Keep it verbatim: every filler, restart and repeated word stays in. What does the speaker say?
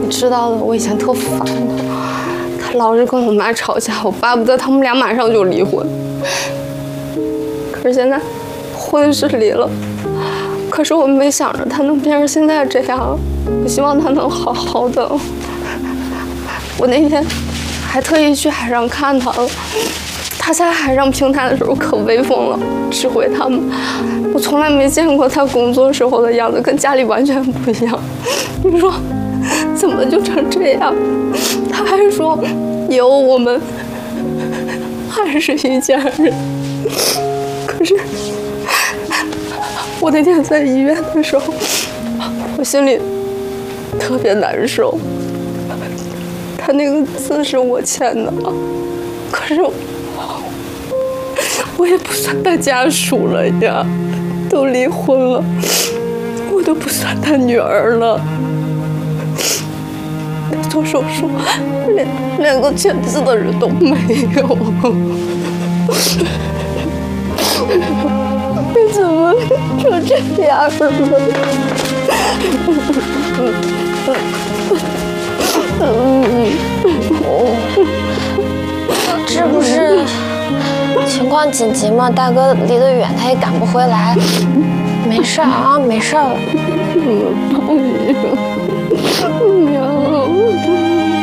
知道的，我以前特烦他，他老是跟我妈吵架，我巴不得他们俩马上就离婚。可是现在，婚是离了，可是我没想着他能变成现在这样，我希望他能好好的。我那天还特意去海上看他了，他在海上平台的时候可威风了，指挥他们。我从来没见过他工作时候的样子，跟家里完全不一样。你说怎么就成这样？他还说以后我们还是一家人。可是我那天在医院的时候，我心里特别难受。他那个字是我签的，可是我也不算他家属了呀，都离婚了，我都不算他女儿了。他做手术，连连个签字的人都没有。你怎么成这样了？ 这不是情况紧急吗？大哥离得远，他也赶不回来。没事啊，没事了。 我不行，娘。